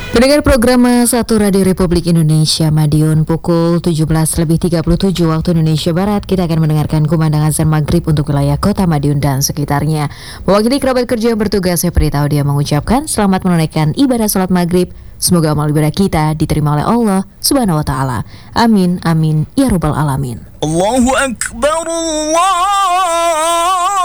Pendengar program Satu Radio Republik Indonesia Madiun pukul 17.37 waktu Indonesia Barat, kita akan mendengarkan kumandang azan maghrib untuk wilayah kota Madiun dan sekitarnya. Mewakili kerabat kerja yang bertugas, saya Prita Audia mengucapkan selamat menunaikan ibadah sholat maghrib. Semoga amal ibadah kita diterima oleh Allah Subhanahu wa Ta'ala. Amin, amin, ya Rabbal Alamin. Allahu Akbar, Allah